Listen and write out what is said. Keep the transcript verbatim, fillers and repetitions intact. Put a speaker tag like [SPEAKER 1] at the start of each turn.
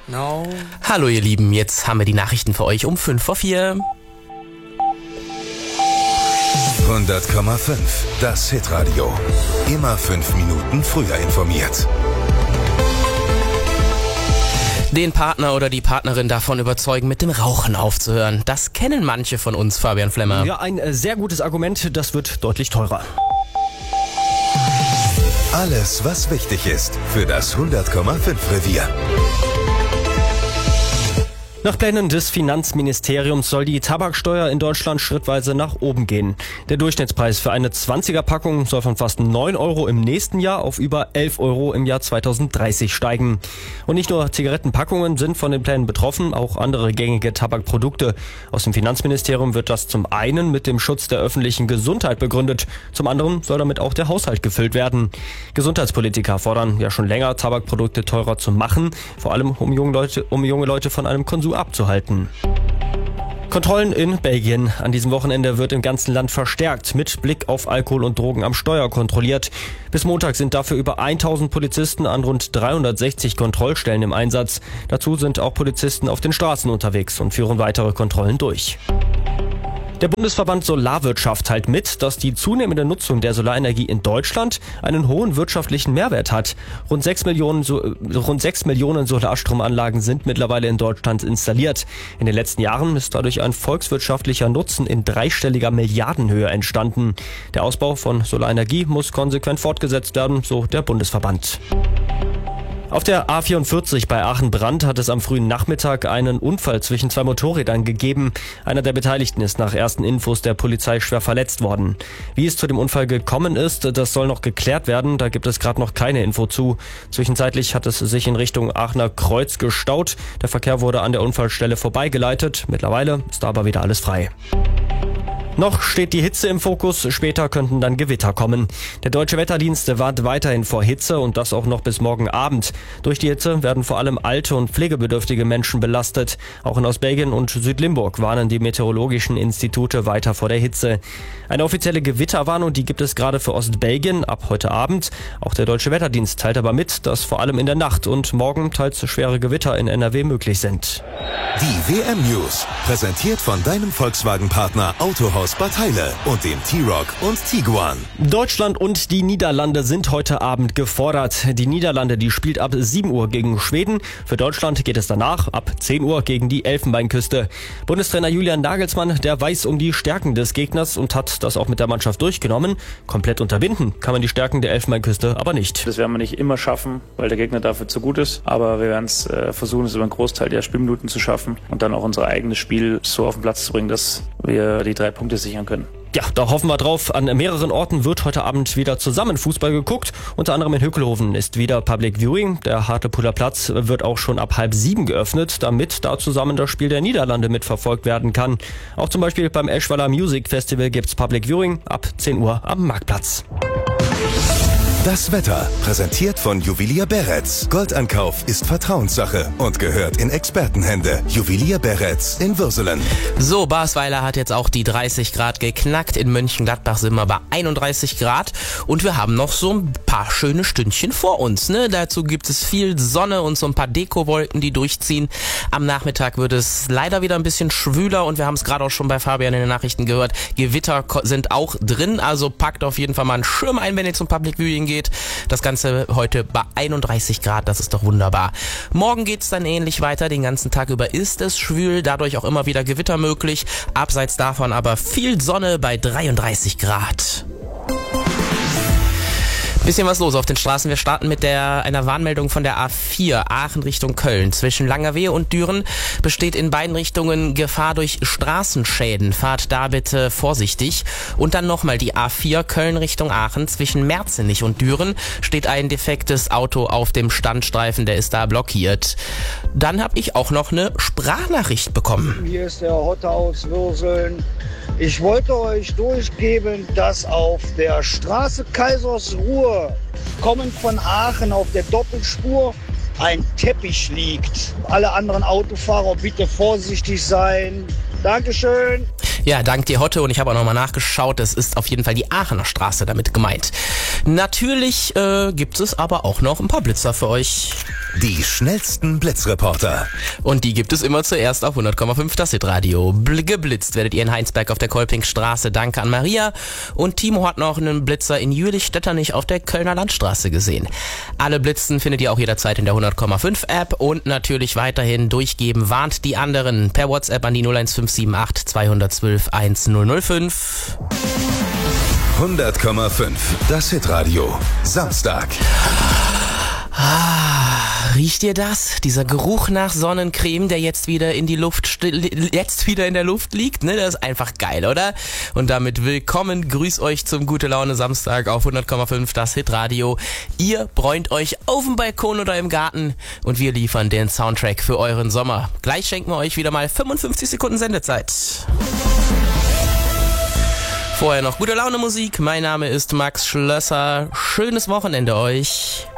[SPEAKER 1] No.
[SPEAKER 2] Hallo ihr Lieben, jetzt haben wir die Nachrichten für euch um fünf vor vier.
[SPEAKER 3] hundert Komma fünf, das Hitradio. Immer fünf Minuten früher informiert.
[SPEAKER 2] Den Partner oder die Partnerin davon überzeugen, mit dem Rauchen aufzuhören. Das kennen manche von uns, Fabian Flemmer.
[SPEAKER 4] Ja, ein äh, sehr gutes Argument, das wird deutlich teurer.
[SPEAKER 3] Alles, was wichtig ist für das hundert Komma fünf Revier.
[SPEAKER 4] Nach Plänen des Finanzministeriums soll die Tabaksteuer in Deutschland schrittweise nach oben gehen. Der Durchschnittspreis für eine zwanziger-Packung soll von fast neun Euro im nächsten Jahr auf über elf Euro im Jahr zweitausenddreißig steigen. Und nicht nur Zigarettenpackungen sind von den Plänen betroffen, auch andere gängige Tabakprodukte. Aus dem Finanzministerium wird das zum einen mit dem Schutz der öffentlichen Gesundheit begründet, zum anderen soll damit auch der Haushalt gefüllt werden. Gesundheitspolitiker fordern ja schon länger, Tabakprodukte teurer zu machen, vor allem um junge Leute, um junge Leute von einem Konsum abzuhalten. Kontrollen in Belgien. An diesem Wochenende wird im ganzen Land verstärkt mit Blick auf Alkohol und Drogen am Steuer kontrolliert. Bis Montag sind dafür über tausend Polizisten an rund dreihundertsechzig Kontrollstellen im Einsatz. Dazu sind auch Polizisten auf den Straßen unterwegs und führen weitere Kontrollen durch. Der Bundesverband Solarwirtschaft teilt mit, dass die zunehmende Nutzung der Solarenergie in Deutschland einen hohen wirtschaftlichen Mehrwert hat. Rund sechs Millionen, so, rund sechs Millionen Solarstromanlagen sind mittlerweile in Deutschland installiert. In den letzten Jahren ist dadurch ein volkswirtschaftlicher Nutzen in dreistelliger Milliardenhöhe entstanden. Der Ausbau von Solarenergie muss konsequent fortgesetzt werden, so der Bundesverband. Auf der A vierundvierzig bei Aachen-Brandt hat es am frühen Nachmittag einen Unfall zwischen zwei Motorrädern gegeben. Einer der Beteiligten ist nach ersten Infos der Polizei schwer verletzt worden. Wie es zu dem Unfall gekommen ist, das soll noch geklärt werden. Da gibt es gerade noch keine Info zu. Zwischenzeitlich hat es sich in Richtung Aachener Kreuz gestaut. Der Verkehr wurde an der Unfallstelle vorbeigeleitet. Mittlerweile ist da aber wieder alles frei. Noch steht die Hitze im Fokus, später könnten dann Gewitter kommen. Der Deutsche Wetterdienst warnt weiterhin vor Hitze und das auch noch bis morgen Abend. Durch die Hitze werden vor allem alte und pflegebedürftige Menschen belastet. Auch in Ostbelgien und Südlimburg warnen die meteorologischen Institute weiter vor der Hitze. Eine offizielle Gewitterwarnung, die gibt es gerade für Ostbelgien ab heute Abend. Auch der Deutsche Wetterdienst teilt aber mit, dass vor allem in der Nacht und morgen teils schwere Gewitter in N R W möglich sind.
[SPEAKER 3] Die W M-News, präsentiert von deinem Volkswagen-Partner Autohaus Bad Heile und dem T-Roc und Tiguan.
[SPEAKER 4] Deutschland und die Niederlande sind heute Abend gefordert. Die Niederlande, die spielt ab sieben Uhr gegen Schweden. Für Deutschland geht es danach ab zehn Uhr gegen die Elfenbeinküste. Bundestrainer Julian Nagelsmann, der weiß um die Stärken des Gegners und hat das auch mit der Mannschaft durchgenommen. Komplett unterbinden kann man die Stärken der Elfenbeinküste aber nicht.
[SPEAKER 5] Das werden wir nicht immer schaffen, weil der Gegner dafür zu gut ist. Aber wir werden es äh, versuchen, es über einen Großteil der Spielminuten zu schaffen und dann auch unser eigenes Spiel so auf den Platz zu bringen, dass wir die drei Punkte sichern können.
[SPEAKER 4] Ja, da hoffen wir drauf. An mehreren Orten wird heute Abend wieder zusammen Fußball geguckt. Unter anderem in Hückelhoven ist wieder Public Viewing. Der Hartlepoler Platz wird auch schon ab halb sieben geöffnet, damit da zusammen das Spiel der Niederlande mitverfolgt werden kann. Auch zum Beispiel beim Eschweiler Music Festival gibt's Public Viewing ab zehn Uhr am Marktplatz.
[SPEAKER 3] Das Wetter, präsentiert von Juwelier Beretz. Goldankauf ist Vertrauenssache und gehört in Expertenhände. Juwelier Beretz in Würselen.
[SPEAKER 2] So, Basweiler hat jetzt auch die dreißig Grad geknackt. In Mönchengladbach sind wir bei einunddreißig Grad. Und wir haben noch so ein paar schöne Stündchen vor uns, ne? Dazu gibt es viel Sonne und so ein paar Dekowolken, die durchziehen. Am Nachmittag wird es leider wieder ein bisschen schwüler und wir haben es gerade auch schon bei Fabian in den Nachrichten gehört. Gewitter sind auch drin, also packt auf jeden Fall mal einen Schirm ein, wenn ihr zum Public Viewing geht. Das Ganze heute bei einunddreißig Grad, das ist doch wunderbar. Morgen geht's dann ähnlich weiter, den ganzen Tag über ist es schwül, dadurch auch immer wieder Gewitter möglich. Abseits davon aber viel Sonne bei dreiunddreißig Grad. Bisschen was los auf den Straßen. Wir starten mit der einer Warnmeldung von der A vier, Aachen Richtung Köln. Zwischen Langerwehe und Düren besteht in beiden Richtungen Gefahr durch Straßenschäden. Fahrt da bitte vorsichtig. Und dann nochmal die A vier, Köln Richtung Aachen. Zwischen Merzenich und Düren steht ein defektes Auto auf dem Standstreifen, der ist da blockiert. Dann habe ich auch noch eine Sprachnachricht bekommen.
[SPEAKER 6] Hier ist der Hotte aus Würseln. Ich wollte euch durchgeben, dass auf der Straße Kaisersruhe, kommend von Aachen auf der Doppelspur, ein Teppich liegt. Alle anderen Autofahrer bitte vorsichtig sein. Dankeschön.
[SPEAKER 2] Ja, dank dir, Hotte. Und ich habe auch nochmal nachgeschaut. Es ist auf jeden Fall die Aachener Straße damit gemeint. Natürlich äh, gibt es aber auch noch ein paar Blitzer für euch.
[SPEAKER 3] Die schnellsten Blitzreporter.
[SPEAKER 2] Und die gibt es immer zuerst auf hundert Komma fünf das Hitradio. Bl- Geblitzt werdet ihr in Heinsberg auf der Kolpingstraße. Danke an Maria. Und Timo hat noch einen Blitzer in Jülich-Stetternich auf der Kölner Landstraße gesehen. Alle Blitzen findet ihr auch jederzeit in der hundert Komma fünf App. Und natürlich weiterhin durchgeben, warnt die anderen per WhatsApp an die null eins fünf sieben acht zwei eins zwei eins null null fünf.
[SPEAKER 3] hundert Komma fünf das Hitradio. Samstag.
[SPEAKER 2] Ah, riecht ihr das? Dieser Geruch nach Sonnencreme, der jetzt wieder in die Luft, st- jetzt wieder in der Luft liegt, ne? Das ist einfach geil, oder? Und damit willkommen, grüß euch zum Gute Laune Samstag auf hundert Komma fünf das Hitradio. Ihr bräunt euch auf dem Balkon oder im Garten und wir liefern den Soundtrack für euren Sommer. Gleich schenken wir euch wieder mal fünfundfünfzig Sekunden Sendezeit. Vorher noch gute Laune Musik. Mein Name ist Max Schlösser. Schönes Wochenende euch.